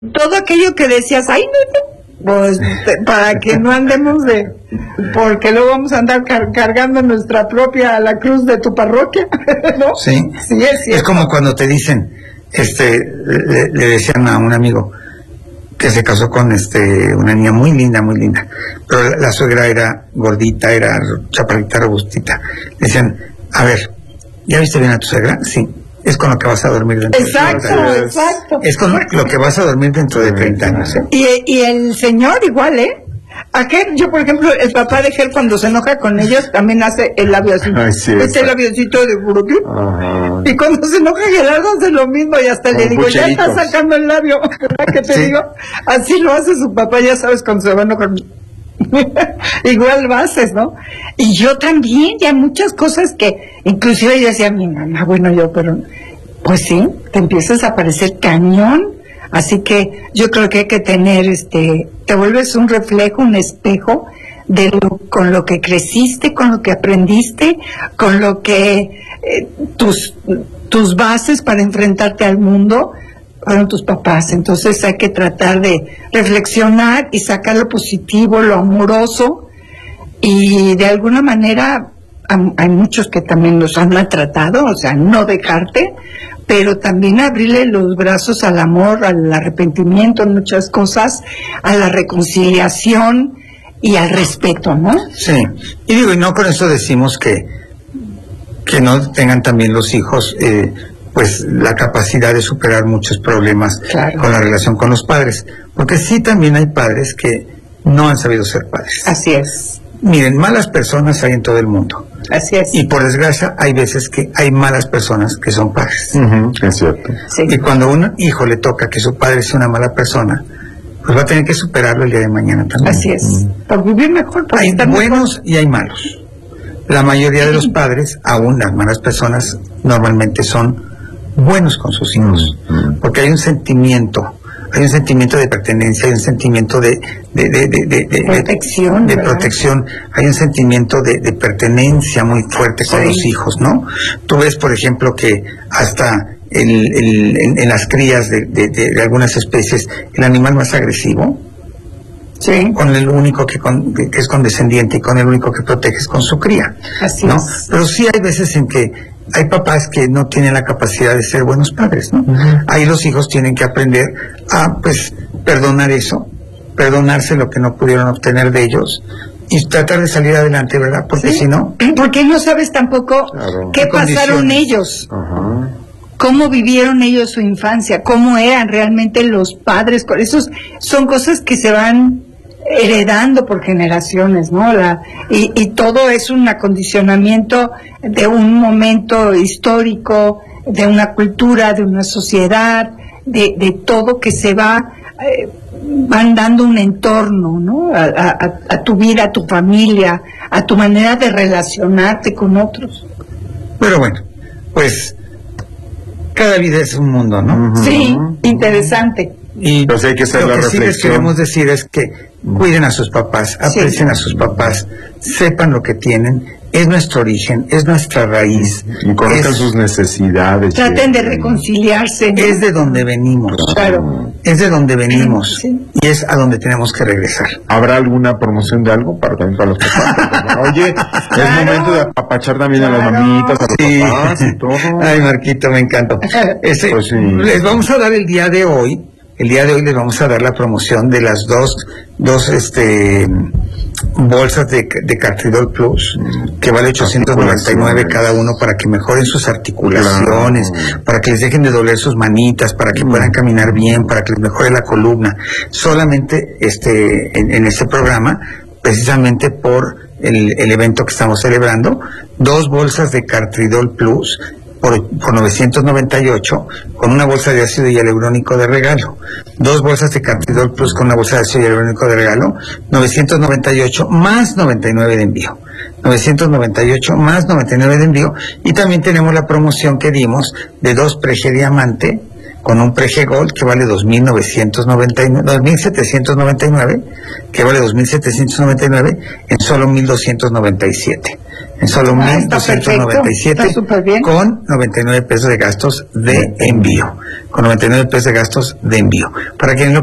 todo aquello que decías, ay, no, pues para que no andemos porque luego vamos a andar cargando nuestra propia, la cruz de tu parroquia, ¿no? Sí, sí, es como cuando te dicen, le decían a un amigo que se casó con una niña muy linda, pero la suegra era gordita, era chaparrita, robustita. Le decían, a ver, ¿ya viste bien a tu suegra? Sí. Es con lo que vas a dormir dentro de 30 años. Exacto. Es con lo que vas a dormir dentro de 30 años. Y el señor igual, yo, por ejemplo, el papá de Ger, cuando se enoja con ellos, también hace el labio así. Ay, sí, el labiocito de burro. Y cuando se enoja Gerardo hace lo mismo, y hasta le digo, ya está sacando el labio. ¿Verdad que te digo? Así lo hace su papá, ya sabes, cuando se va a enojar. Igual lo haces, ¿no? Y yo también, ya muchas cosas que inclusive yo decía a mi mamá, pero pues sí, te empiezas a parecer cañón. Así que yo creo que hay que tener te vuelves un reflejo, un espejo con lo que creciste, con lo que aprendiste, con lo que tus bases para enfrentarte al mundo fueron tus papás. Entonces hay que tratar de reflexionar y sacar lo positivo, lo amoroso, y de alguna manera hay muchos que también nos han maltratado, o sea, no dejarte, pero también abrirle los brazos al amor, al arrepentimiento en muchas cosas, a la reconciliación y al respeto, ¿no? Sí, y no con eso decimos que no tengan también los hijos pues la capacidad de superar muchos problemas con la relación con los padres, porque sí también hay padres que no han sabido ser padres. Así es. Miren, malas personas hay en todo el mundo. Así es. Y por desgracia hay veces que hay malas personas que son padres. Es cierto. Sí. Y cuando a un hijo le toca que su padre sea una mala persona, pues va a tener que superarlo el día de mañana también. Así es. Por vivir mejor. Hay buenos y hay malos. La mayoría de los padres, aún las malas personas, normalmente son buenos con sus hijos, porque hay un sentimiento de pertenencia, hay un sentimiento de protección, hay un sentimiento de pertenencia muy fuerte con los hijos, ¿no? Tú ves, por ejemplo, que hasta en las crías de algunas especies, el animal más agresivo, con el único que es condescendiente, y con el único que protege es con su cría. Así ¿no? es. Pero sí hay veces en que hay papás que no tienen la capacidad de ser buenos padres, ¿no? Ahí los hijos tienen que aprender a, pues, perdonarse lo que no pudieron obtener de ellos y tratar de salir adelante, ¿verdad? Porque si no... Porque no sabes tampoco qué pasaron ellos. Cómo vivieron ellos su infancia, cómo eran realmente los padres. Esos son cosas que se van heredando por generaciones, ¿no? Y todo es un acondicionamiento de un momento histórico, de una cultura, de una sociedad, de todo que se van dando un entorno, ¿no? A tu vida, a tu familia, a tu manera de relacionarte con otros. Pero bueno, pues cada vida es un mundo, ¿no? Sí, interesante. Y pues hay que hacer lo que sí les queremos decir es que cuiden a sus papás, aprecien a sus papás, sepan lo que tienen, es nuestro origen, es nuestra raíz. Y conozcan sus necesidades. Traten de reconciliarse, ¿no? Es de donde venimos. Claro. Es de donde venimos. Y es a donde tenemos que regresar. ¿Habrá alguna promoción de algo también para los papás? Oye, es momento de apapachar también a las mamitas, a los papás y todo. Ay, Marquito, me encanta. Pues sí. Les vamos a dar el día de hoy les vamos a dar la promoción de las dos bolsas de Cartridol Plus, que vale 899 cada uno, para que mejoren sus articulaciones, para que les dejen de doler sus manitas, para que puedan caminar bien, para que les mejore la columna. Solamente en este programa, precisamente por el evento que estamos celebrando, 2 bolsas de Cartridol Plus por 998, con una bolsa de ácido hialurónico de regalo. 2 bolsas de Cartridol Plus con una bolsa de ácido hialurónico de regalo, 998 más 99 de envío. 998 más 99 de envío. Y también tenemos la promoción que dimos de 2 Prege Diamante con un Prege Gold que vale 2.799, que vale 2.799 en solo 1.297. en solo 1,297 con 99 pesos de gastos de envío. Con 99 pesos de gastos de envío. Para quienes no